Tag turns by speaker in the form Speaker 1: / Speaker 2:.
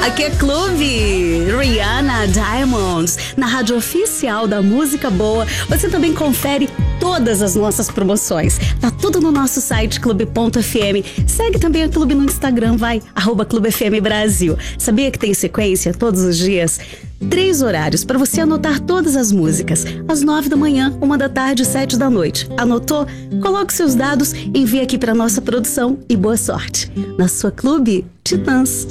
Speaker 1: Aqui é Clube Rihanna Diamonds, na rádio oficial da música boa. Você também confere todas as nossas promoções. Tá tudo no nosso site clube.fm. Segue também o Clube no Instagram, vai, @clubefm Brasil. Sabia que tem sequência todos os dias? 3 horários para você anotar todas as músicas. Às 9 da manhã, 1 da tarde, 7 da noite. Anotou? Coloque seus dados, envie aqui para nossa produção e boa sorte. Na sua Clube Titãs.